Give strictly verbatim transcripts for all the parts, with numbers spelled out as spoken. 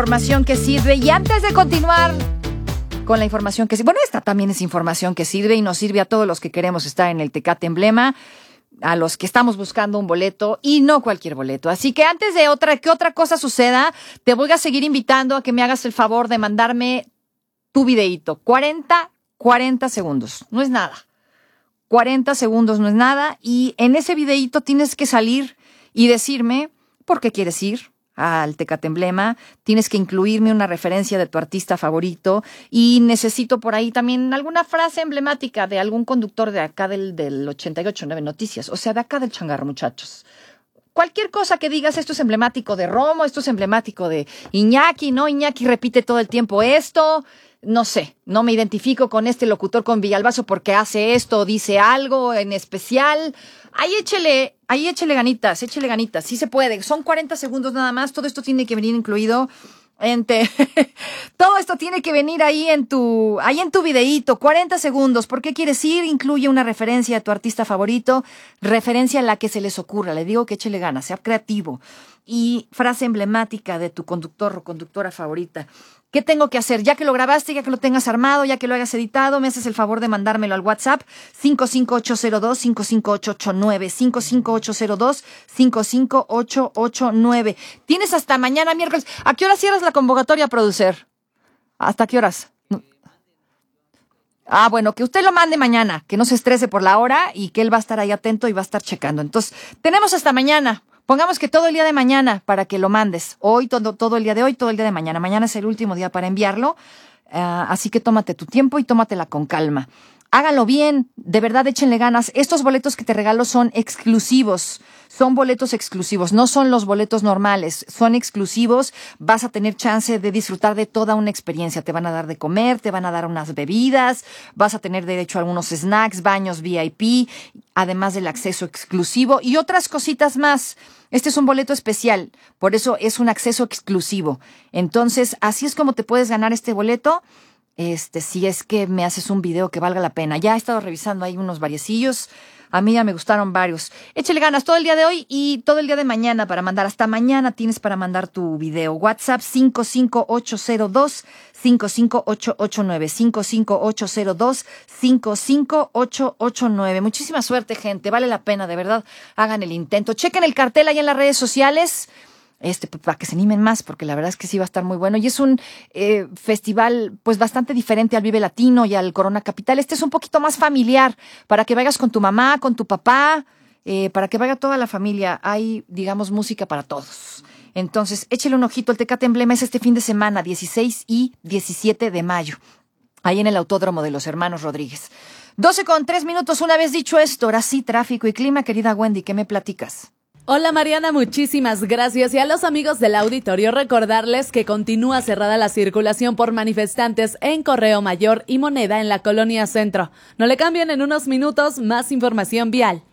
Información que sirve. Y antes de continuar con la información que sirve, bueno, esta también es información que sirve y nos sirve a todos los que queremos estar en el Tecate Emblema, a los que estamos buscando un boleto y no cualquier boleto. Así que antes de otra, que otra cosa suceda, te voy a seguir invitando a que me hagas el favor de mandarme tu videíto. cuarenta, cuarenta segundos. No es nada. cuarenta segundos no es nada. Y en ese videíto tienes que salir y decirme por qué quieres ir al Tecate Emblema. Tienes que incluirme una referencia de tu artista favorito y necesito por ahí también alguna frase emblemática de algún conductor de acá del, del ochenta y ocho nueve Noticias, o sea, de acá del changarro, muchachos. Cualquier cosa que digas, esto es emblemático de Romo, esto es emblemático de Iñaki, ¿no? Iñaki repite todo el tiempo esto, no sé, no me identifico con este locutor con Villalbazo porque hace esto o dice algo en especial. Ahí échele, ahí échele ganitas, échele ganitas, sí se puede. Son cuarenta segundos nada más, todo esto tiene que venir incluido en te... todo esto tiene que venir ahí en tu, ahí en tu videíto, cuarenta segundos. ¿Por qué quieres ir? Incluye una referencia a tu artista favorito, referencia a la que se les ocurra. Le digo que échele ganas, sea creativo. Y frase emblemática de tu conductor o conductora favorita. ¿Qué tengo que hacer? Ya que lo grabaste, ya que lo tengas armado, ya que lo hayas editado, me haces el favor de mandármelo al WhatsApp cinco cinco ocho cero dos, cinco cinco ocho ocho nueve, cinco cinco ocho cero dos, cinco cinco ocho ocho nueve. Tienes hasta mañana miércoles. ¿A qué hora cierras la convocatoria, producer? ¿Hasta qué horas? Ah, bueno, que usted lo mande mañana, que no se estrese por la hora y que él va a estar ahí atento y va a estar checando. Entonces, tenemos hasta mañana. Pongamos que todo el día de mañana para que lo mandes. Hoy, todo, todo el día de hoy, todo el día de mañana. Mañana es el último día para enviarlo. Uh, así que tómate tu tiempo y tómatela con calma. Háganlo bien, de verdad échenle ganas. Estos boletos que te regalo son exclusivos. Son boletos exclusivos, no son los boletos normales. Son exclusivos. Vas a tener chance de disfrutar de toda una experiencia. Te van a dar de comer, te van a dar unas bebidas, vas a tener derecho a algunos snacks, baños V I P, además del acceso exclusivo y otras cositas más. Este es un boleto especial, por eso es un acceso exclusivo. Entonces, así es como te puedes ganar este boleto. Este, si es que me haces un video que valga la pena. Ya he estado revisando ahí unos variecillos. A mí ya me gustaron varios. Échale ganas todo el día de hoy y todo el día de mañana para mandar. Hasta mañana tienes para mandar tu video. WhatsApp cinco cinco ocho cero dos, cinco cinco ocho ocho nueve, cinco cinco ocho cero dos, cinco cinco ocho ocho nueve. Muchísima suerte, gente. Vale la pena, de verdad. Hagan el intento. Chequen el cartel ahí en las redes sociales. Este, para que se animen más, porque la verdad es que sí va a estar muy bueno. Y es un eh, festival, pues, bastante diferente al Vive Latino y al Corona Capital. Este es un poquito más familiar, para que vayas con tu mamá, con tu papá, eh, para que vaya toda la familia. Hay, digamos, música para todos. Entonces, échale un ojito. El Tecate Emblema es este fin de semana, dieciséis y diecisiete de mayo, ahí en el Autódromo de los Hermanos Rodríguez. doce con tres minutos. Una vez dicho esto, ahora sí, tráfico y clima. Querida Wendy, ¿qué me platicas? Hola Mariana, muchísimas gracias. Y a los amigos del auditorio recordarles que continúa cerrada la circulación por manifestantes en Correo Mayor y Moneda en la Colonia Centro. No le cambien, en unos minutos más información vial.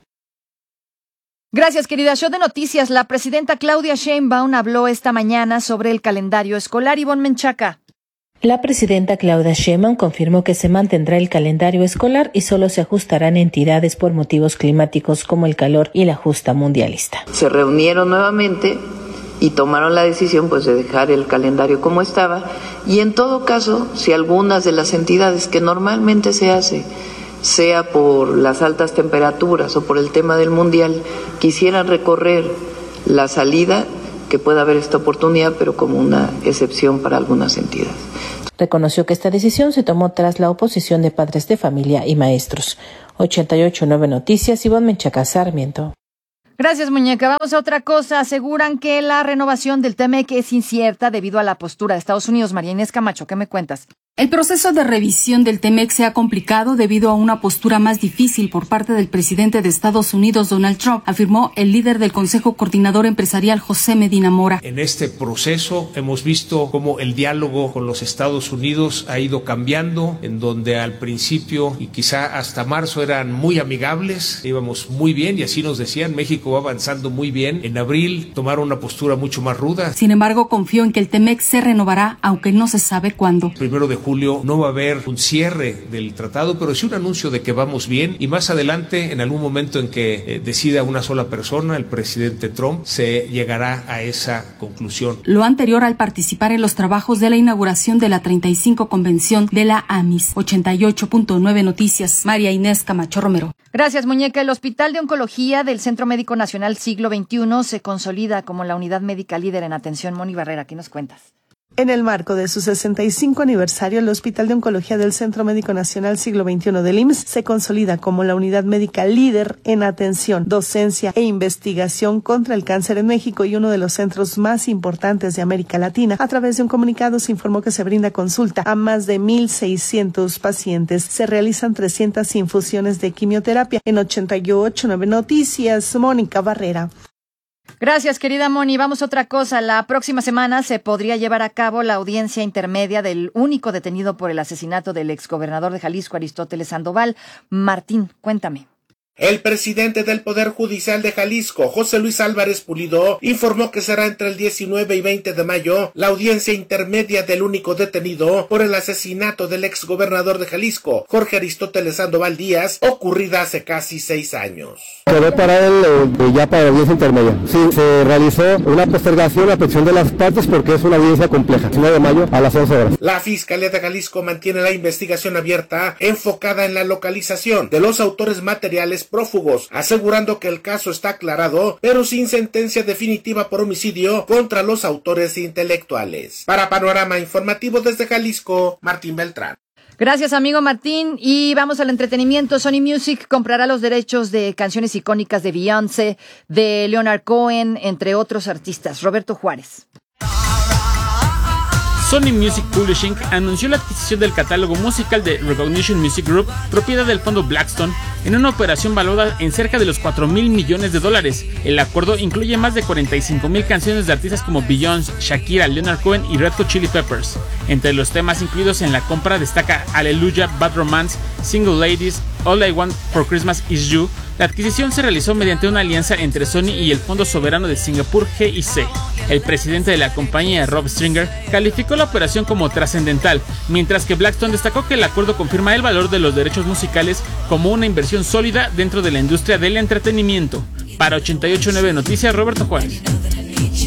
Gracias, querida. Show de noticias. La presidenta Claudia Sheinbaum habló esta mañana sobre el calendario escolar. Ivonne Menchaca. La presidenta Claudia Sheinbaum confirmó que se mantendrá el calendario escolar y solo se ajustarán entidades por motivos climáticos como el calor y la justa mundialista. Se reunieron nuevamente y tomaron la decisión pues de dejar el calendario como estaba y en todo caso, si algunas de las entidades que normalmente se hace, sea por las altas temperaturas o por el tema del mundial, quisieran recorrer la salida, que pueda haber esta oportunidad, pero como una excepción para algunas entidades. Reconoció que esta decisión se tomó tras la oposición de padres de familia y maestros. ochenta y ocho nueve Noticias, Ivonne Menchaca Sarmiento. Gracias, muñeca. Vamos a otra cosa. Aseguran que la renovación del T M E C es incierta debido a la postura de Estados Unidos. María Inés Camacho, ¿qué me cuentas? El proceso de revisión del T M E C se ha complicado debido a una postura más difícil por parte del presidente de Estados Unidos, Donald Trump, afirmó el líder del Consejo Coordinador Empresarial, José Medina Mora. En este proceso hemos visto cómo el diálogo con los Estados Unidos ha ido cambiando, en donde al principio y quizá hasta marzo eran muy amigables, íbamos muy bien y así nos decían, México va avanzando muy bien. En abril tomaron una postura mucho más ruda. Sin embargo, confió en que el T M E C se renovará, aunque no se sabe cuándo. Primero de julio no va a haber un cierre del tratado, pero sí un anuncio de que vamos bien, y más adelante, en algún momento en que eh, decida una sola persona, el presidente Trump, se llegará a esa conclusión. Lo anterior al participar en los trabajos de la inauguración de la treinta y cinco convención de la A M I S. ochenta y ocho punto nueve Noticias, María Inés Camacho Romero. Gracias, muñeca. El Hospital de Oncología del Centro Médico Nacional Siglo veintiuno se consolida como la unidad médica líder en atención. Moni Barrera, ¿qué nos cuentas? En el marco de su sesenta y cinco aniversario, el Hospital de Oncología del Centro Médico Nacional Siglo veintiuno del I M S S se consolida como la unidad médica líder en atención, docencia e investigación contra el cáncer en México y uno de los centros más importantes de América Latina. A través de un comunicado se informó que se brinda consulta a más de mil seiscientos pacientes. Se realizan trescientas infusiones de quimioterapia. En ochenta y ocho punto nueve Noticias, Mónica Barrera. Gracias, querida Moni. Vamos a otra cosa. La próxima semana se podría llevar a cabo la audiencia intermedia del único detenido por el asesinato del exgobernador de Jalisco, Aristóteles Sandoval. Martín, cuéntame. El presidente del Poder Judicial de Jalisco, José Luis Álvarez Pulido, informó que será entre el diecinueve y veinte de mayo la audiencia intermedia del único detenido por el asesinato del exgobernador de Jalisco, Jorge Aristóteles Sandoval Díaz, ocurrida hace casi seis años. Quedó para él eh, ya para la audiencia intermedia. Sí, se realizó una postergación a petición de las partes porque es una audiencia compleja, diecinueve de mayo a las once horas. La Fiscalía de Jalisco mantiene la investigación abierta enfocada en la localización de los autores materiales prófugos, asegurando que el caso está aclarado, pero sin sentencia definitiva por homicidio contra los autores intelectuales. Para Panorama Informativo desde Jalisco, Martín Beltrán. Gracias, amigo Martín. Y vamos al entretenimiento. Sony Music comprará los derechos de canciones icónicas de Beyoncé, de Leonard Cohen, entre otros artistas. Roberto Juárez. Sony Music Publishing anunció la adquisición del catálogo musical de Recognition Music Group, propiedad del fondo Blackstone, en una operación valuada en cerca de los cuatro mil millones de dólares. El acuerdo incluye más de cuarenta y cinco mil canciones de artistas como Beyoncé, Shakira, Leonard Cohen y Red Hot Chili Peppers. Entre los temas incluidos en la compra destaca Hallelujah, Bad Romance, Single Ladies, All I Want for Christmas Is You. La adquisición se realizó mediante una alianza entre Sony y el Fondo Soberano de Singapur G I C. El presidente de la compañía, Rob Stringer, calificó la operación como trascendental, mientras que Blackstone destacó que el acuerdo confirma el valor de los derechos musicales como una inversión sólida dentro de la industria del entretenimiento. Para ochenta y ocho punto nueve Noticias, Roberto Juárez.